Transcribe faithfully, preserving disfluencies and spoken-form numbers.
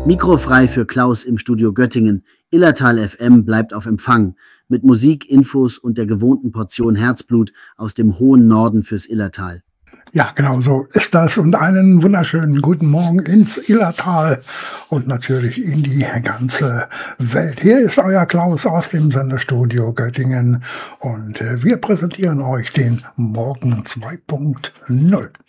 Mikrofrei für Klaus im Studio Göttingen. Illertal F M bleibt auf Empfang. Mit Musik, Infos und der gewohnten Portion Herzblut aus dem hohen Norden fürs Illertal. Ja, genau so ist das. Und einen wunderschönen guten Morgen ins Illertal und natürlich in die ganze Welt. Hier ist euer Klaus aus dem Sendestudio Göttingen und wir präsentieren euch den Morgen zwei Punkt null.